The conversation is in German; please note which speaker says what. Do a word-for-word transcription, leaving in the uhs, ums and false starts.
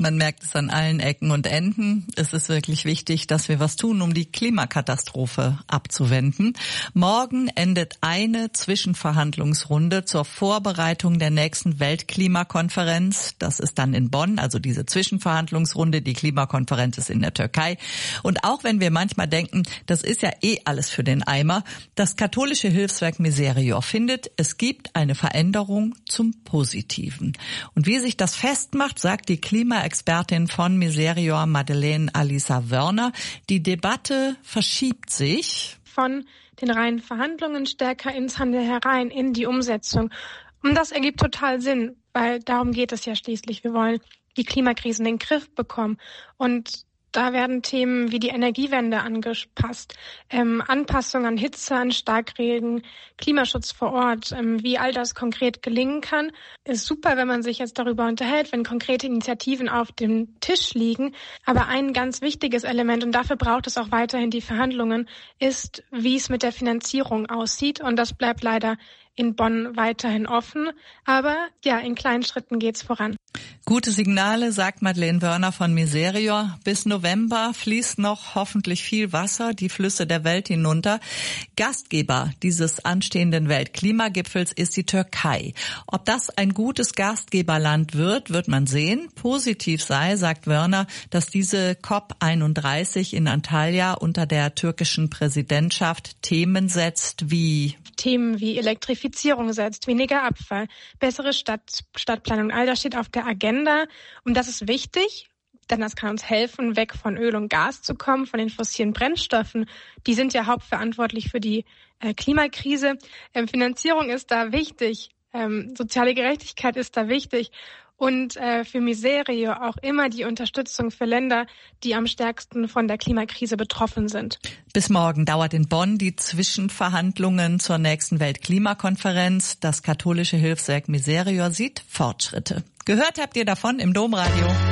Speaker 1: Man merkt es an allen Ecken und Enden. Es ist wirklich wichtig, dass wir was tun, um die Klimakatastrophe abzuwenden. Morgen endet eine Zwischenverhandlungsrunde zur Vorbereitung der nächsten Weltklimakonferenz. Das ist dann in Bonn, also diese Zwischenverhandlungsrunde. Die Klimakonferenz ist in der Türkei. Und auch wenn wir manchmal denken, das ist ja eh alles für den Eimer, das katholische Hilfswerk Miserior findet, es gibt eine Veränderung zum Positiven. Und wie sich das festmacht, sagt die Klimaexpertin von Miserior, Madeleine Alisa Wörner, die Debatte verschiebt sich
Speaker 2: von den reinen Verhandlungen stärker ins Handeln herein, in die Umsetzung. Und das ergibt total Sinn, weil darum geht es ja schließlich. Wir wollen die Klimakrise in den Griff bekommen. Und da werden Themen wie die Energiewende angepasst, ähm, Anpassung an Hitze, an Starkregen, Klimaschutz vor Ort, ähm, wie all das konkret gelingen kann. Ist super, wenn man sich jetzt darüber unterhält, wenn konkrete Initiativen auf dem Tisch liegen. Aber ein ganz wichtiges Element, und dafür braucht es auch weiterhin die Verhandlungen, ist, wie es mit der Finanzierung aussieht. Und das bleibt leider in Bonn weiterhin offen. Aber ja, in kleinen Schritten geht's voran.
Speaker 1: Gute Signale, sagt Madeleine Wörner von Miserior. Bis November fließt noch hoffentlich viel Wasser die Flüsse der Welt hinunter. Gastgeber dieses anstehenden Weltklimagipfels ist die Türkei. Ob das ein gutes Gastgeberland wird, wird man sehen. Positiv sei, sagt Wörner, dass diese COP einunddreißig in Antalya unter der türkischen Präsidentschaft Themen setzt wie
Speaker 2: Themen wie Elektrifizierung setzt, weniger Abfall, bessere Stadt, Stadtplanung. All das steht auf der Agenda. Und das ist wichtig, denn das kann uns helfen, weg von Öl und Gas zu kommen, von den fossilen Brennstoffen. Die sind ja hauptverantwortlich für die äh, Klimakrise. Ähm, Finanzierung ist da wichtig. Ähm, soziale Gerechtigkeit ist da wichtig. Und äh, für Miserior auch immer die Unterstützung für Länder, die am stärksten von der Klimakrise betroffen sind.
Speaker 1: Bis morgen dauert in Bonn die Zwischenverhandlungen zur nächsten Weltklimakonferenz. Das katholische Hilfswerk Miserior sieht Fortschritte. Gehört habt ihr davon im Domradio.